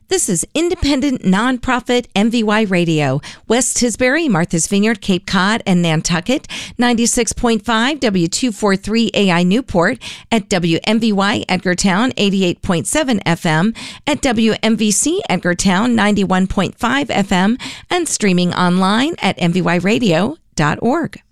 This is independent, nonprofit MVY Radio. West Tisbury, Martha's Vineyard, Cape Cod, and Nantucket. 96.5 W243 AI Newport. At WMVY Edgartown, 88.7 FM. At WMVC Edgartown, 91.5 FM. And streaming online at mvyradio.org.